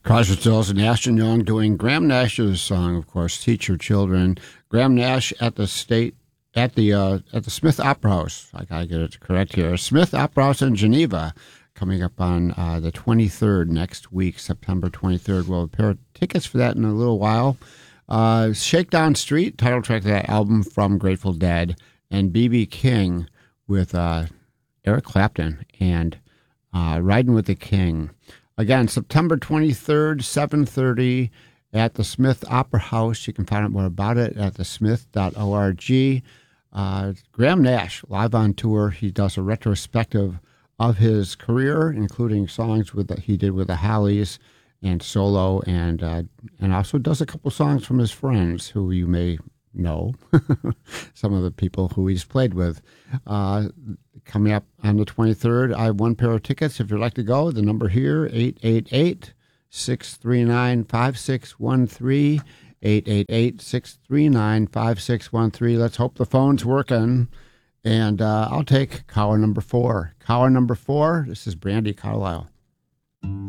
Crosby, Stills, and Nash and Young doing Graham Nash's song, of course, "Teach Your Children." Graham Nash at the Smith Opera House. I gotta get it correct here. Smith Opera House in Geneva, coming up on the 23rd next week, September 23rd. We'll have a pair of tickets for that in a little while. Shakedown Street, title track of that album from Grateful Dead, and B.B. King with Eric Clapton and Riding with the King. Again, September 23rd, 7:30 at the Smith Opera House. You can find out more about it at thesmith.org. Graham Nash, live on tour. He does a retrospective of his career, including songs he did with the Hollies and solo, and also does a couple songs from his friends who you may know, some of the people who he's played with. Coming up on the 23rd, I have one pair of tickets. If you'd like to go, the number here, 888-639-5613, 888-639-5613. Let's hope the phone's working. And I'll take caller number 4. Caller number 4, this is Brandi Carlile.